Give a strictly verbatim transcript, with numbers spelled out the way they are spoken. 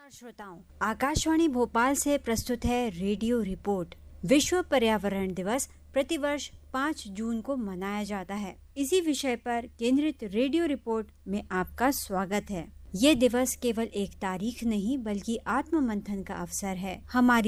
नमस्कार श्रोताओं, आकाशवाणी भोपाल से प्रस्तुत है रेडियो रिपोर्ट। विश्व पर्यावरण दिवस प्रतिवर्ष पाँच जून को मनाया जाता है। इसी विषय पर केंद्रित रेडियो रिपोर्ट में आपका स्वागत है। ये दिवस केवल एक तारीख नहीं बल्कि आत्म मंथन का अवसर है। हमारी